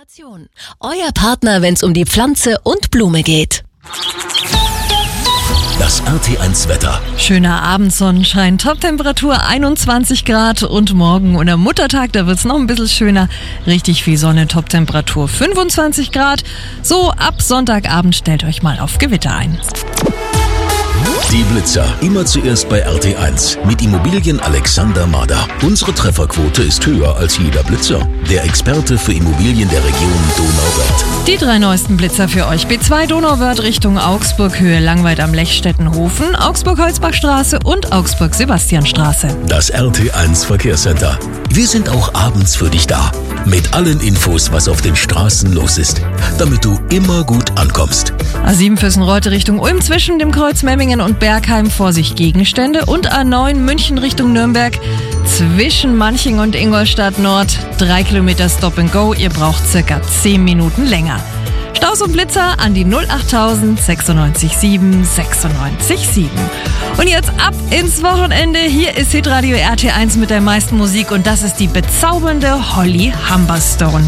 Inspiration. Euer Partner, wenn es um die Pflanze und Blume geht. Das RT1 Wetter. Schöner Abendsonnenschein, Toptemperatur 21 Grad und morgen und am Muttertag, da wird's noch ein bisschen schöner. Richtig viel Sonne, Toptemperatur 25 Grad. So, ab Sonntagabend stellt euch mal auf Gewitter ein. Die Blitzer, immer zuerst bei RT1 mit Immobilien Alexander Mader. Unsere Trefferquote ist höher als jeder Blitzer. Der Experte für Immobilien der Region Donauwörth. Die 3 neuesten Blitzer für euch. B2 Donauwörth Richtung Augsburg, Höhe Langweid am Lechstettenhofen, Augsburg-Holzbachstraße und Augsburg-Sebastianstraße. Das RT1 Verkehrscenter. Wir sind auch abends für dich da. Mit allen Infos, was auf den Straßen los ist, damit du immer gut ankommst. A7 Füssen-Reute Richtung Ulm zwischen dem Kreuz Memmingen und Bergheim, Vorsicht Gegenstände, und A9 München Richtung Nürnberg zwischen Manching und Ingolstadt Nord 3 Kilometer Stop and Go, ihr braucht circa 10 Minuten länger. Staus und Blitzer an die 08000 96 7 96 7. Und jetzt ab ins Wochenende. Hier ist Hitradio RT1 mit der meisten Musik und das ist die bezaubernde Holly Humberstone.